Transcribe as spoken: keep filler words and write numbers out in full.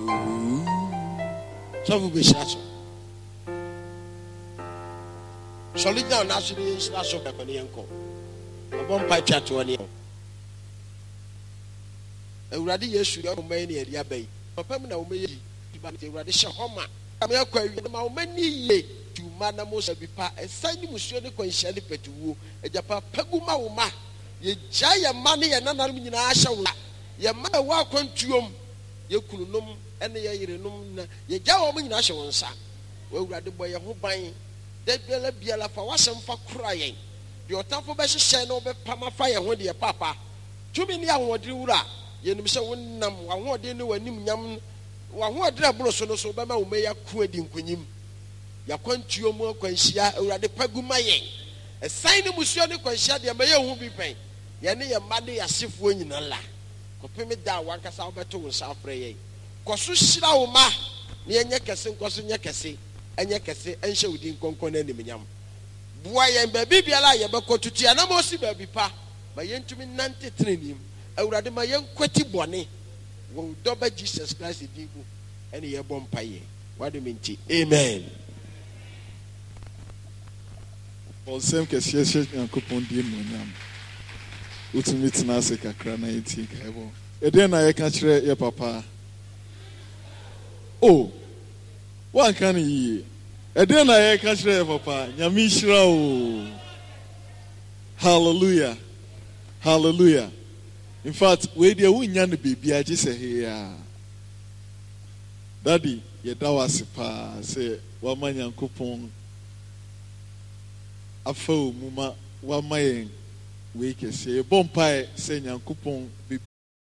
So we shall. Solid down naturally slash of the Panianco. A bomb pipe chat to any. A radi yes, you are many at Yabe. A permanent way to Radisha Homa. I may acquire the many to Madamos Abipa, a signing Monsieur de Coincelli Petu, a Japa Peguma Uma, ye giant money and another in Asha. Ye mother walk on Tuum, ye Kulunum, and the Yerenum, ye Jawa in Asha one son. Well, rather boy who buying. They bela biala for was some for crying. Your top of a shine over Pama fire when dear papa. Too many young what you are. Yen so one num one more dinner when him yam one more drabble so no so bama who may a quadding quim. Ya quantio more quentia or the pagumaye. A sign of Monsieur de Quentia, the mayor who be pain. Yanni a money as if winning a la. Copy me down one cast Alberto and South Ray. Cosusha ma near Yakasin, Cosin Yakasi. Anya kese enhye wudi nkonkon na niminyam boa yen ba bibia la ye bekotu tia na mo si ba bi pa ma yentumi nante trenim awurade ma yen kwati bone wo doba Jesus Christ digu ene ye bom paye wadu minti amen on sem kese hye yankopon die munyam utumi tena se kakra na yiti kaibo eden na ye ka kire ye papa oh one can ye? A dinner I catch papa. Yamishra. Hallelujah. Hallelujah. In fact, where the winyan baby, I just say here. Daddy, ye dawasipa say waman yankupon. Afo muma wamayen wake say bompire say yankupon baby